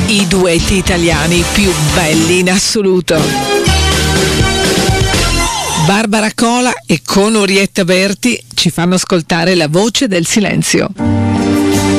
I duetti italiani più belli in assoluto. Barbara Cola e con Orietta Berti ci fanno ascoltare La voce del silenzio.